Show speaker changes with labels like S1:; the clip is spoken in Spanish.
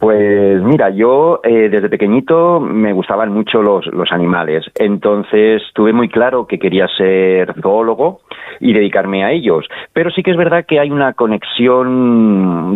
S1: Pues mira, yo desde pequeñito me gustaban mucho los animales, entonces tuve muy claro que quería ser zoólogo y dedicarme a ellos, pero sí que es verdad que hay una conexión